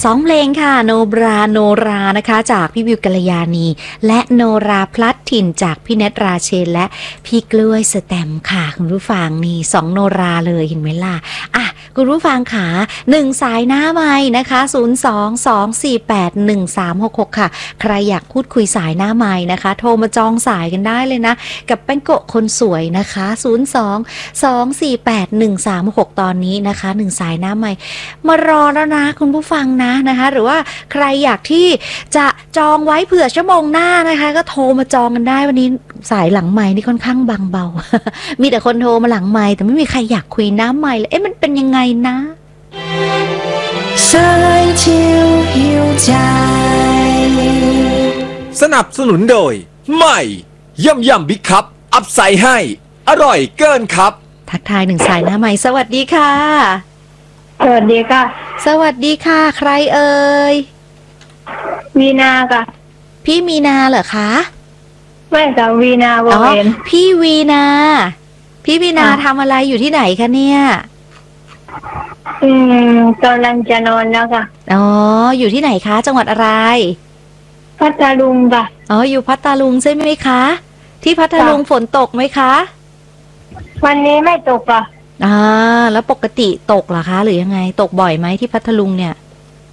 2 เพลงค่ะโนบราโนรานะคะจากพี่วิวกัลยาณีและโนราพลัดถิ่นจากพี่เนตราเชนและพี่กล้วยสแตมค่ะคุณผู้ฟังนี่2โนราเลยเห็นไหมล่ะอ่ะคุณผู้ฟังค่ะ1สายหน้าไมค์นะคะ022481366ค่ะใครอยากพูดคุยสายหน้าไมค์นะคะโทรมาจองสายกันได้เลยนะกับแป้งโกะคนสวยนะคะ022481366ตอนนี้นะคะ1สายหน้าไมค์มารอแล้วนะคุณผู้ฟังนะคะหรือว่าใครอยากที่จะจองไว้เผื่อชั่วโมงหน้านะคะก็โทรมาจองกันได้วันนี้สายหลังไมค์นี่ค่อนข้างบางเบา มีแต่คนโทรมาหลังไมค์แต่ไม่มีใครอยากคุยหน้าไมค์เลยเอ๊ะมันเป็นยังไงนะสายเที่ยวหิวใจสนับสนุนโดยใหม่ย่ำบิ๊กคัพอัพไซด์ให้อร่อยเกินครับทักทาย1สายหน้าไมค์สวัสดีค่ะสวัสดีค่ะสวัสดีค่ะใครเอ่ยวีนาค่ะพี่มีนาเหรอคะไม่ค่ะวีนาวเวนพี่วีนาทำอะไรอยู่ที่ไหนคะเนี่ยกำลังจะนอนแล้วค่ะอ๋ออยู่ที่ไหนคะจังหวัดอะไรพัทลุงค่ะอ๋ออยู่พัทลุงใช่ไหมคะที่พัทลุงฝนตกไหมคะวันนี้ไม่ตกค่ะแล้วปกติตกเหรอคะหรือยังไงตกบ่อยไหมที่พัทลุงเนี่ย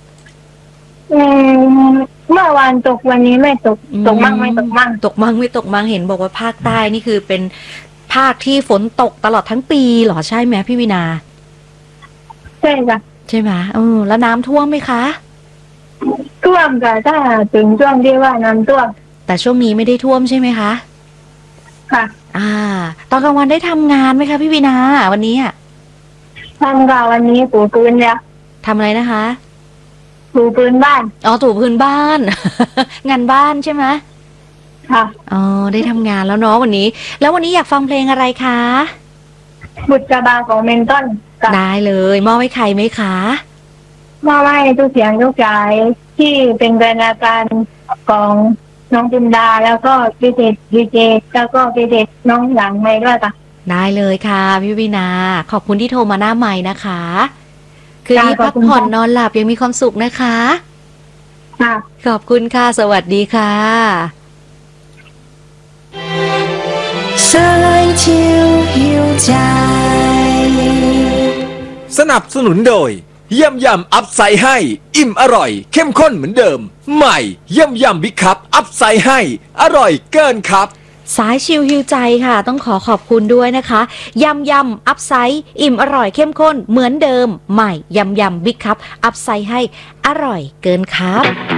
เมื่อวานตกวันนี้ไม่ตกมั่งไม่ตกมั่งตกมั่งไม่ตกมั่งเห็นบอกว่าภาคใต้นี่คือเป็นภาคที่ฝนตกตลอดทั้งปีเหรอใช่ไหมพี่วินาใช่ค่ะใช่ไหมแล้วน้ำท่วมไหมคะท่วมค่ะถ้าถึงช่วงที่ว่าน้ำท่วมแต่ช่วงนี้ไม่ได้ท่วมใช่ไหมคะค่ะตอนกลางวันได้ทำงานไหมคะพี่วินาวันนี้ทำค่ะวันนี้ถูพื้นแล้วทำอะไรนะคะถูพื้นบ้านถูพื้นบ้าน งานบ้านใช่ไหมค่ะได้ทำงานแล้วเนาะวันนี้แล้ววันนี้อยากฟังเพลงอะไรคะบุษบาของเมนตันได้เลยมอบให้ใครไหมคะมอบให้ทุกเสียงทุกใจที่เป็นแฟนรายการของน้องจินดาแล้วก็พิเศษดีเจแล้วก็พิเศษน้องหลังไมค์ด้วยค่ะได้เลยค่ะพี่วินาขอบคุณที่โทรมาหน้าไมค์นะคะคืนนี้พักผ่อนนอนหลับยังมีความสุขนะคะค่ะขอบคุณค่ะสวัสดีค่ะสายเที่ยวหิวใจสนับสนุนโดยย่ำอัพไซด์ให้อิ่มอร่อยเข้มข้นเหมือนเดิมใหม่ย่ำบิ๊กคัพอัพไซด์ให้อร่อยเกินครับสายชิลฮิวใจค่ะต้องขอบคุณด้วยนะคะย่ำอัพไซด์อิ่มอร่อยเข้มข้นเหมือนเดิมใหม่ย่ำบิ๊กคัพอัพไซด์ให้อร่อยเกินครับ